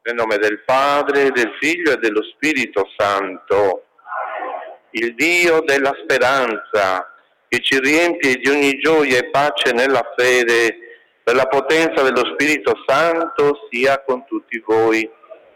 Nel nome del Padre, del Figlio e dello Spirito Santo, il Dio della speranza, che ci riempie di ogni gioia e pace nella fede, per la potenza dello Spirito Santo, sia con tutti voi.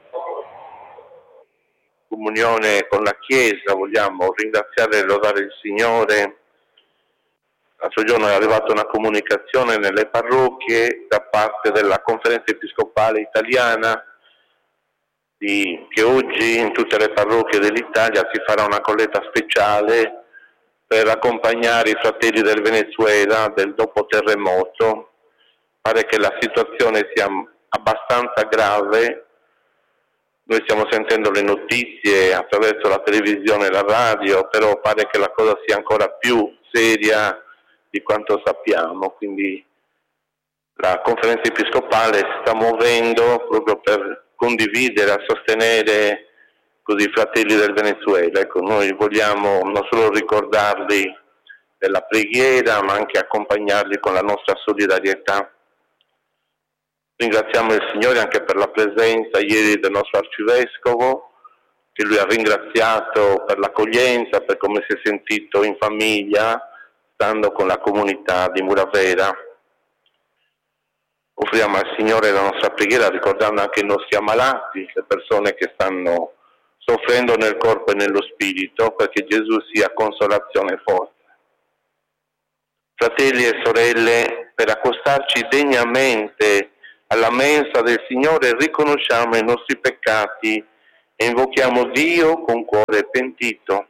Comunione con la Chiesa, vogliamo ringraziare e lodare il Signore. L'altro giorno è arrivata una comunicazione nelle parrocchie da parte della Conferenza Episcopale Italiana che oggi in tutte le parrocchie dell'Italia si farà una colletta speciale per accompagnare i fratelli del Venezuela del dopo terremoto. Pare che la situazione sia abbastanza grave. Noi stiamo sentendo le notizie attraverso la televisione e la radio, però pare che la cosa sia ancora più seria di quanto sappiamo, quindi la Conferenza Episcopale si sta muovendo proprio per condividere, a sostenere così i fratelli del Venezuela. Ecco, noi vogliamo non solo ricordarli della preghiera, ma anche accompagnarli con la nostra solidarietà. Ringraziamo il Signore anche per la presenza ieri del nostro Arcivescovo, che lui ha ringraziato per l'accoglienza, per come si è sentito in famiglia, stando con la comunità di Muravera. Offriamo al Signore la nostra preghiera ricordando anche i nostri ammalati, le persone che stanno soffrendo nel corpo e nello spirito, perché Gesù sia consolazione e forza. Fratelli e sorelle, per accostarci degnamente alla mensa del Signore riconosciamo i nostri peccati e invochiamo Dio con cuore pentito.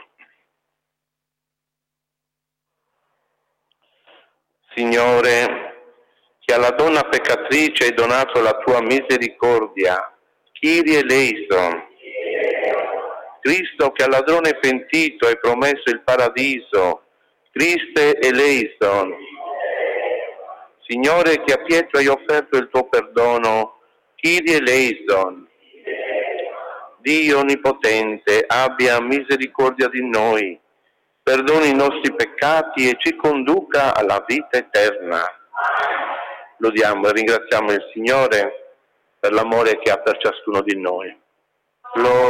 Signore, che alla donna peccatrice hai donato la tua misericordia, Kyrie eleison. Cristo, che al ladrone pentito hai promesso il paradiso, Christe eleison. Signore, che a Pietro hai offerto il tuo perdono, Kyrie eleison. Dio onnipotente, abbia misericordia di noi, perdoni i nostri peccati e ci conduca alla vita eterna. Lodiamo e ringraziamo il Signore per l'amore che ha per ciascuno di noi.